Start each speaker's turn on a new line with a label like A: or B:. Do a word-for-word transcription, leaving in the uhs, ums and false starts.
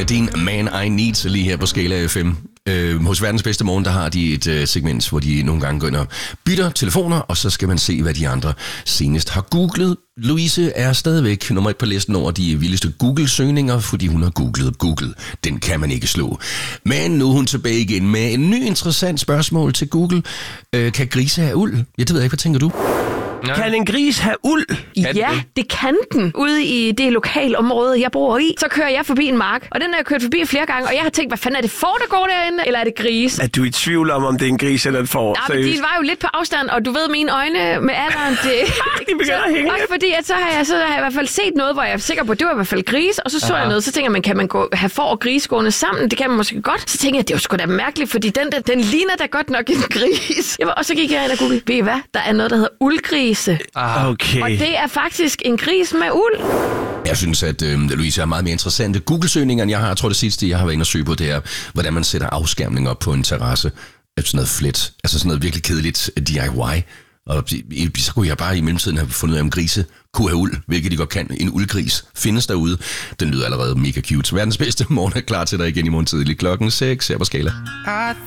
A: Dean, Man I Need, lige her på Skala F M. Øh, hos Verdens Bedste Morgen, der har de et øh, segment, hvor de nogle gange går ind og bytter telefoner, og så skal man se, hvad de andre senest har googlet. Louise er stadigvæk nummer et på listen over de vildeste Google-søgninger, fordi hun har googlet Google. Den kan man ikke slå. Men nu er hun tilbage igen med en ny interessant spørgsmål til Google. Øh, kan grise have uld? Ja, det ved jeg ikke. Hvad tænker du?
B: Ja. Kan en gris have uld?
C: Kan ja, det? det kan den. Ude i det lokale område, jeg bor i, så kører jeg forbi en mark. Og den har jeg kørt forbi flere gange, og jeg har tænkt, hvad fanden er det får, der går derinde? Eller er det gris?
B: Er du i tvivl om, om det er en gris eller et får?
C: Ja, men de var jo lidt på afstand, og du ved, mine øjne med alderen, det...
B: de begynder at hænge.
C: Også fordi, at så har, jeg, så har jeg i hvert fald set noget, hvor jeg er sikker på, at det var i hvert fald gris. Og så så Aha. jeg noget, så tænker jeg, man, kan man gå, have får og gris gående sammen? Det kan man måske godt. Så tænker jeg, det er jo sgu da mærkeligt, fordi den, der, den ligner da godt nok en gris. Jeg var, og så gik jeg ind og googlede, ved I hvad? Der er noget, der hedder uldgrise.
B: Aha. Okay.
C: Og det er faktisk en gris med uld.
A: Jeg synes, at øh, Louise er meget mere interessante Google-søgninger, end jeg har. Jeg tror, det sidste, jeg har været inde og søge på, det er, hvordan man sætter afskærmning op på en terrasse. Sådan noget flet. Altså sådan noget virkelig kedeligt D I Y. Og så kunne jeg bare i mellemtiden have fundet ud af, om grise kunne have uld, hvilket de godt kan. En uldgris findes derude. Den lyder allerede mega cute. Verdens Bedste Morgen er klar til dig igen i morgen tidlig klokken seks her på Skala.